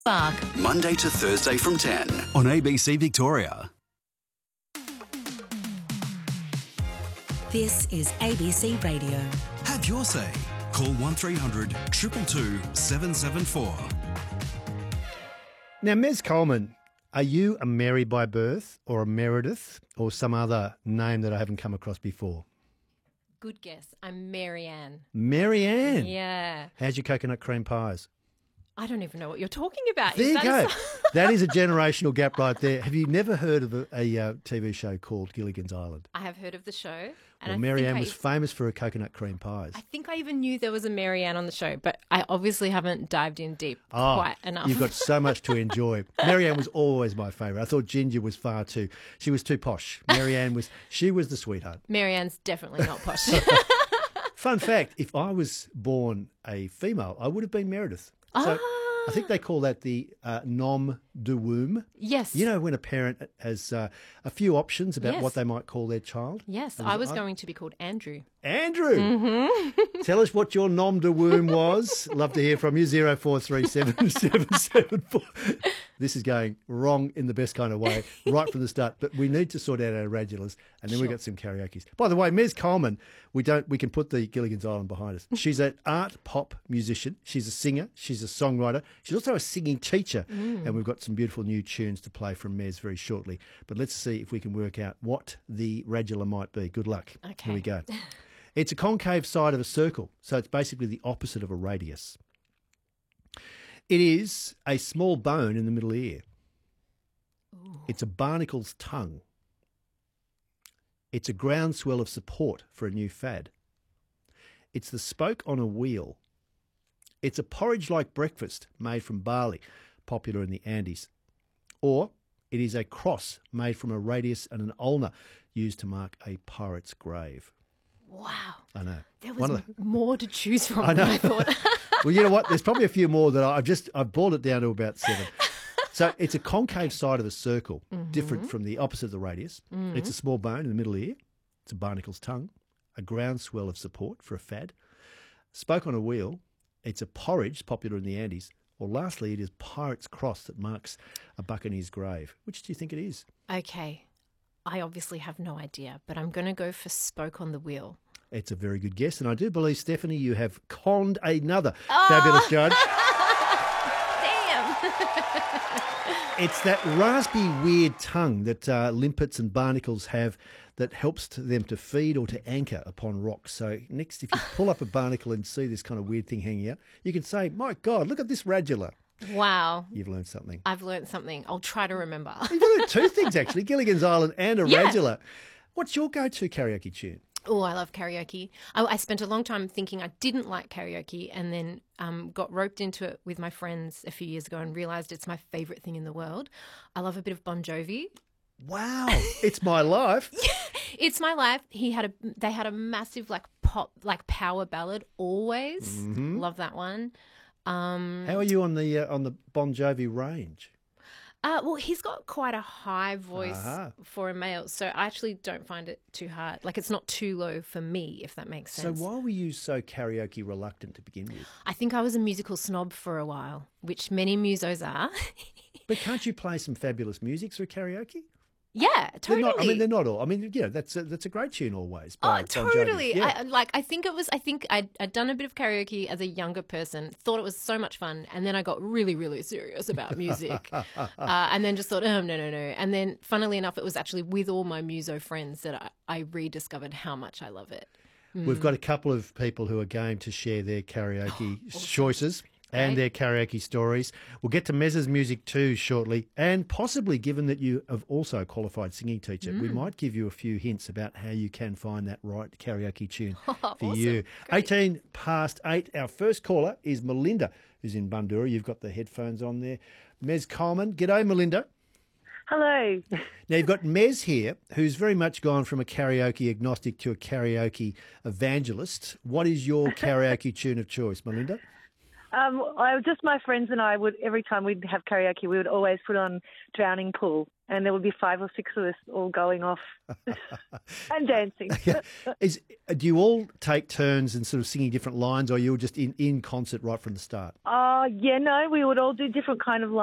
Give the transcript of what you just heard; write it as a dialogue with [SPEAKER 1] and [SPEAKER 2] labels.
[SPEAKER 1] Mark.
[SPEAKER 2] Monday to Thursday from 10 on ABC Victoria.
[SPEAKER 1] This is ABC Radio.
[SPEAKER 2] Have your say. Call 1300 222 774.
[SPEAKER 3] Now, Ms. Coleman, are you a Mary by birth or a Meredith or some other name that I haven't come across before?
[SPEAKER 4] Good guess. I'm Marianne.
[SPEAKER 3] Marianne?
[SPEAKER 4] Yeah.
[SPEAKER 3] How's your coconut cream pies?
[SPEAKER 4] I don't even know what you're talking about.
[SPEAKER 3] There
[SPEAKER 4] Is
[SPEAKER 3] you
[SPEAKER 4] that
[SPEAKER 3] go.
[SPEAKER 4] a-
[SPEAKER 3] That is a generational gap right there. Have you never heard of a TV show called Gilligan's Island?
[SPEAKER 4] I have heard of the show. And
[SPEAKER 3] Well,
[SPEAKER 4] I
[SPEAKER 3] Marianne
[SPEAKER 4] think
[SPEAKER 3] was famous for her coconut cream pies.
[SPEAKER 4] I think I even knew there was a Marianne on the show, but I obviously haven't dived in deep quite enough.
[SPEAKER 3] You've got so much to enjoy. Marianne was always my favourite. I thought Ginger was she was too posh. She was the sweetheart.
[SPEAKER 4] Marianne's definitely not posh.
[SPEAKER 3] Fun fact, if I was born a female, I would have been Meredith. So I think they call that the nom de womb.
[SPEAKER 4] Yes.
[SPEAKER 3] You know, when a parent has a few options about
[SPEAKER 4] Yes.
[SPEAKER 3] what they might call their child?
[SPEAKER 4] Yes, I was going to be called Andrew.
[SPEAKER 3] Andrew, tell us what your nom de womb was. Love to hear from you, 0437 774. This is going wrong in the best kind of way right from the start, but we need to sort out our radulars, and then we've got some karaoke's. By the way, Ms. Coleman, we can put the Gilligan's Island behind us. She's an art pop musician. She's a singer. She's a songwriter. She's also a singing teacher, and we've got some beautiful new tunes to play from Mez very shortly. But let's see if we can work out what the radula might be. Good luck.
[SPEAKER 4] Okay.
[SPEAKER 3] Here we go. It's a concave side of a circle, so it's basically the opposite of a radius. It is a small bone in the middle ear.
[SPEAKER 4] Ooh.
[SPEAKER 3] It's a barnacle's tongue. It's a groundswell of support for a new fad. It's the spoke on a wheel. It's a porridge-like breakfast made from barley, popular in the Andes. Or it is a cross made from a radius and an ulna used to mark a pirate's grave.
[SPEAKER 4] Wow.
[SPEAKER 3] I know.
[SPEAKER 4] There was more to choose from
[SPEAKER 3] I know.
[SPEAKER 4] than I thought.
[SPEAKER 3] Well, you know what? There's probably a few more that I've boiled it down to about 7. So it's a concave side of a circle, different from the opposite of the radius. It's a small bone in the middle ear. It's a barnacle's tongue, a groundswell of support for a fad. Spoke on a wheel. It's a porridge, popular in the Andes. Or lastly, it is pirate's cross that marks a buccaneer's grave. Which do you think it is?
[SPEAKER 4] Okay. I obviously have no idea, but I'm going to go for spoke on the wheel.
[SPEAKER 3] It's a very good guess, and I do believe, Stephanie, you have conned another fabulous judge.
[SPEAKER 4] Damn.
[SPEAKER 3] It's that raspy, weird tongue that limpets and barnacles have that helps them to feed or to anchor upon rocks. So next, if you pull up a barnacle and see this kind of weird thing hanging out, you can say, my God, look at this radula.
[SPEAKER 4] Wow.
[SPEAKER 3] You've learned something.
[SPEAKER 4] I've learned something. I'll try to remember.
[SPEAKER 3] You've learned 2 things, actually, Gilligan's Island and a radula. What's your go-to karaoke tune?
[SPEAKER 4] Oh, I love karaoke. I spent a long time thinking I didn't like karaoke and then got roped into it with my friends a few years ago and realised it's my favourite thing in the world. I love a bit of Bon Jovi.
[SPEAKER 3] Wow, it's my life.
[SPEAKER 4] It's my life. They had a massive pop power ballad, Always. Love that one.
[SPEAKER 3] How are you on the Bon Jovi range?
[SPEAKER 4] Well, he's got quite a high voice for a male, so I actually don't find it too hard. Like, it's not too low for me, if that makes sense.
[SPEAKER 3] So why were you so karaoke reluctant to begin with?
[SPEAKER 4] I think I was a musical snob for a while, which many musos are.
[SPEAKER 3] But can't you play some fabulous music through karaoke?
[SPEAKER 4] Yeah, totally.
[SPEAKER 3] They're not all. I mean, you know, that's a great tune always.
[SPEAKER 4] Oh,
[SPEAKER 3] by Bon Jovi.
[SPEAKER 4] totally.
[SPEAKER 3] Yeah.
[SPEAKER 4] I think I'd done a bit of karaoke as a younger person, thought it was so much fun, and then I got really, really serious about music, and then just thought, no. And then, funnily enough, it was actually with all my muso friends that I rediscovered how much I love it.
[SPEAKER 3] We've got a couple of people who are game to share their karaoke choices and their karaoke stories. We'll get to Mez's music too shortly, and possibly, given that you have also a qualified singing teacher, we might give you a few hints about how you can find that right karaoke tune for
[SPEAKER 4] awesome.
[SPEAKER 3] you.
[SPEAKER 4] Great.
[SPEAKER 3] 18 past 8. Our first caller is Melinda, who's in Bundoora. You've got the headphones on there. Mez Coleman. G'day, Melinda.
[SPEAKER 5] Hello.
[SPEAKER 3] Now, you've got Mez here, who's very much gone from a karaoke agnostic to a karaoke evangelist. What is your karaoke tune of choice, Melinda?
[SPEAKER 5] Just my friends and I would, every time we'd have karaoke, we would always put on Drowning Pool, and there would be 5 or 6 of us all going off and dancing.
[SPEAKER 3] Do you all take turns in sort of singing different lines, or you're just in concert right from the start?
[SPEAKER 5] No, we would all do different kind of